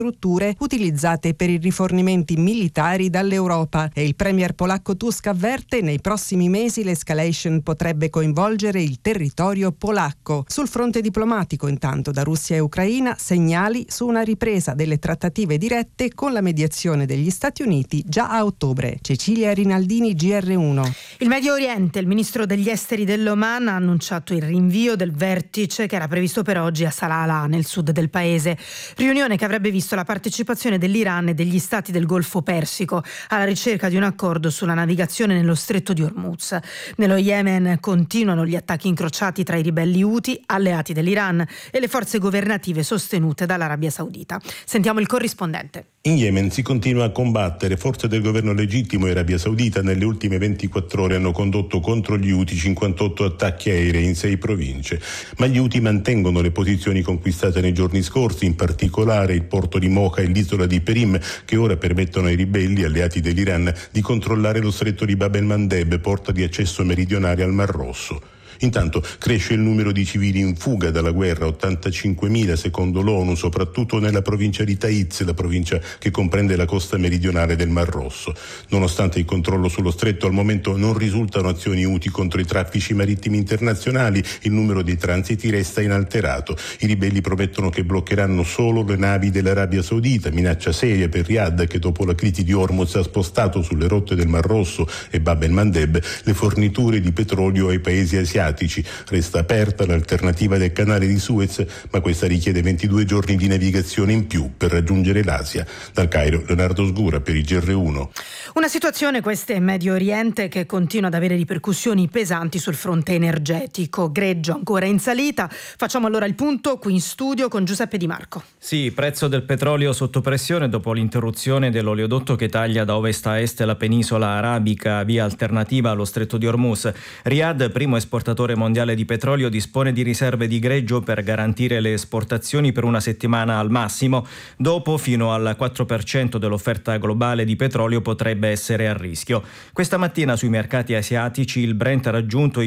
strutture utilizzate per i rifornimenti militari dall'Europa e il premier polacco Tusk avverte nei prossimi mesi l'escalation potrebbe coinvolgere il territorio polacco. Sul fronte diplomatico intanto da Russia e Ucraina segnali su una ripresa delle trattative dirette con la mediazione degli Stati Uniti già a ottobre. Cecilia Rinaldini, GR1. Il Medio Oriente, il ministro degli esteri dell'Oman ha annunciato il rinvio del vertice che era previsto per oggi a Salalah nel sud del paese. Riunione che avrebbe visto la partecipazione dell'Iran e degli stati del Golfo Persico alla ricerca di un accordo sulla navigazione nello stretto di Hormuz. Nello Yemen continuano gli attacchi incrociati tra i ribelli Houthi, alleati dell'Iran, e le forze governative sostenute dall'Arabia Saudita. Sentiamo il corrispondente. In Yemen si continua a combattere. Forze del governo legittimo e Arabia Saudita nelle ultime 24 ore hanno condotto contro gli Houthi 58 attacchi aerei in 6 province. Ma gli Houthi mantengono le posizioni conquistate nei giorni scorsi, in particolare il porto di Mocha e l'isola di Perim, che ora permettono ai ribelli alleati dell'Iran di controllare lo stretto di Bab el-Mandeb, porta di accesso meridionale al Mar Rosso. Intanto cresce il numero di civili in fuga dalla guerra, 85.000 secondo l'ONU, soprattutto nella provincia di Taiz, la provincia che comprende la costa meridionale del Mar Rosso. Nonostante il controllo sullo stretto, al momento non risultano azioni utili contro i traffici marittimi internazionali, il numero dei transiti resta inalterato. I ribelli promettono che bloccheranno solo le navi dell'Arabia Saudita, minaccia seria per Riyadh che dopo la crisi di Hormuz ha spostato sulle rotte del Mar Rosso e Bab el-Mandeb le forniture di petrolio ai paesi asiatici. Resta aperta l'alternativa del canale di Suez, ma questa richiede 22 giorni di navigazione in più per raggiungere l'Asia. Dal Cairo, Leonardo Sgura per il GR1. Una situazione, questa in Medio Oriente, che continua ad avere ripercussioni pesanti sul fronte energetico. Greggio ancora in salita. Facciamo allora il punto qui in studio con Giuseppe Di Marco. Sì, prezzo del petrolio sotto pressione dopo l'interruzione dell'oleodotto che taglia da ovest a est la penisola arabica, via alternativa allo stretto di Hormuz. Riyadh, primo esportatore mondiale di petrolio, dispone di riserve di greggio per garantire le esportazioni per una settimana al massimo. Dopo, fino al 4% dell'offerta globale di petrolio potrebbe essere a rischio. Questa mattina sui mercati asiatici il Brent ha raggiunto i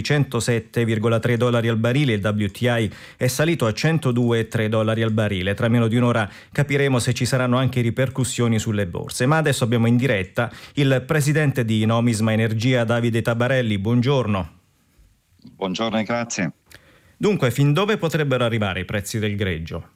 $107,3 al barile, il WTI è salito a $102,3 al barile. Tra meno di un'ora capiremo se ci saranno anche ripercussioni sulle borse. Ma adesso abbiamo in diretta il presidente di Nomisma Energia, Davide Tabarelli. Buongiorno. Buongiorno e grazie. Dunque, fin dove potrebbero arrivare i prezzi del greggio?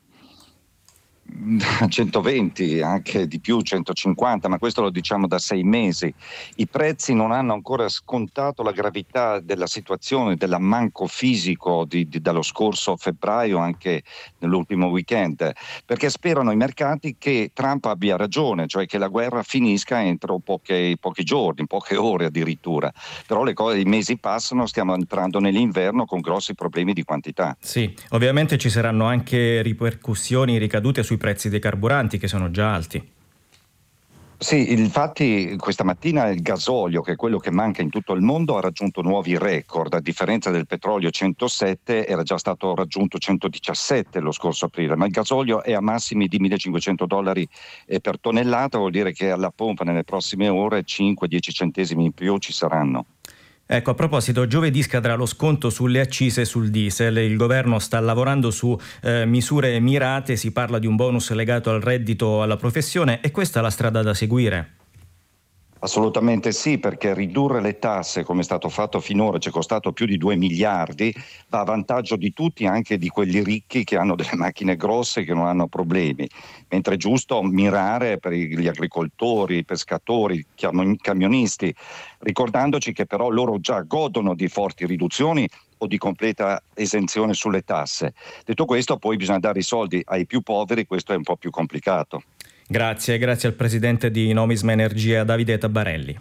120, anche di più, 150, ma questo lo diciamo da 6 mesi. I prezzi non hanno ancora scontato la gravità della situazione, dell'ammanco fisico dallo scorso febbraio, anche nell'ultimo weekend, perché sperano i mercati che Trump abbia ragione, cioè che la guerra finisca entro pochi giorni, poche ore addirittura. Però i mesi passano, stiamo entrando nell'inverno con grossi problemi di quantità. Sì, ovviamente ci saranno anche ripercussioni, ricadute sui prezzi dei carburanti che sono già alti. Sì, infatti questa mattina il gasolio, che è quello che manca in tutto il mondo, ha raggiunto nuovi record. A differenza del petrolio 107, era già stato raggiunto 117 lo scorso aprile, ma il gasolio è a massimi di $1.500 per tonnellata, vuol dire che alla pompa nelle prossime ore 5-10 centesimi in più ci saranno. Ecco, a proposito, giovedì scadrà lo sconto sulle accise sul diesel. Il governo sta lavorando su misure mirate, si parla di un bonus legato al reddito, alla professione, e questa è la strada da seguire. Assolutamente sì, perché ridurre le tasse, come è stato fatto finora, ci è costato più di 2 miliardi, va a vantaggio di tutti, anche di quelli ricchi che hanno delle macchine grosse che non hanno problemi, mentre è giusto mirare per gli agricoltori, i pescatori, i camionisti, ricordandoci che però loro già godono di forti riduzioni o di completa esenzione sulle tasse. Detto questo, poi bisogna dare i soldi ai più poveri, questo è un po' più complicato. Grazie al presidente di Nomisma Energia, Davide Tabarelli.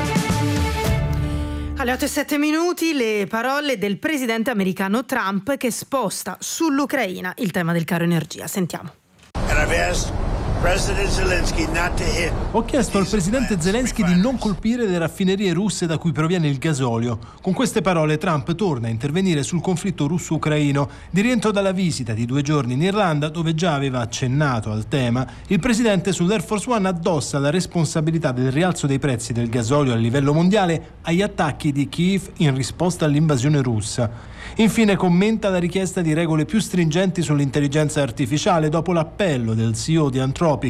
Alle 8:07 le parole del presidente americano Trump, che sposta sull'Ucraina il tema del caro energia. Sentiamo. Ho chiesto al presidente Zelensky di non colpire le raffinerie russe da cui proviene il gasolio. Con queste parole Trump torna a intervenire sul conflitto russo-ucraino. Di rientro dalla visita di 2 giorni in Irlanda, dove già aveva accennato al tema, il presidente sull'Air Force One addossa la responsabilità del rialzo dei prezzi del gasolio a livello mondiale agli attacchi di Kiev in risposta all'invasione russa. Infine commenta la richiesta di regole più stringenti sull'intelligenza artificiale dopo l'appello del CEO di Anthropic